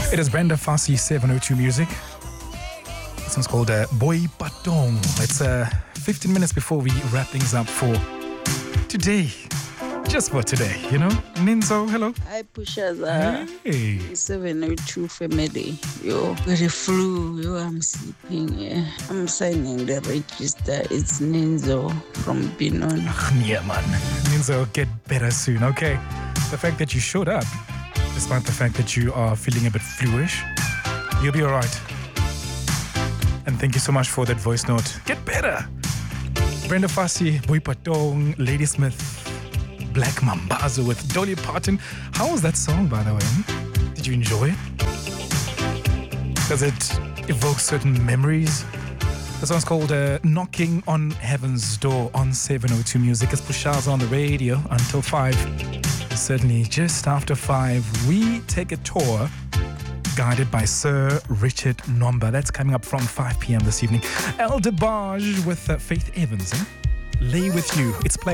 It is Brenda Fassie 702 Music. This one's called Boy Patong. It's 15 minutes before we wrap things up for today. Just for today, you know? Ninzo, hello. Hi, Pushaza. Hey. 702 family. Yo, got a flu. Yo, I'm sleeping. Yeah. I'm signing the register. It's Ninzo from Binon. Yeah, man. Ninzo, get better soon, okay? The fact that you showed up, despite the fact that you are feeling a bit fluish, you'll be alright. And thank you so much for that voice note. Get better. Brenda Fassie, Boy Patong, Ladysmith, Black Mambazo with Dolly Parton. How was that song, by the way? Did you enjoy it? Does it evoke certain memories? The song's called Knocking on Heaven's Door on 702 Music. It's Pushaza on the radio until 5. Certainly just after 5, we take a tour guided by Sir Richard Nomba. That's coming up from 5 p.m. this evening. El DeBarge with Faith Evans. Lay With You. It's playing.